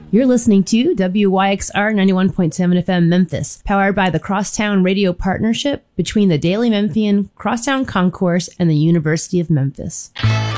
You're listening to WYXR 91.7 FM Memphis, powered by the Crosstown Radio Partnership between the Daily Memphian, Crosstown Concourse, and the University of Memphis.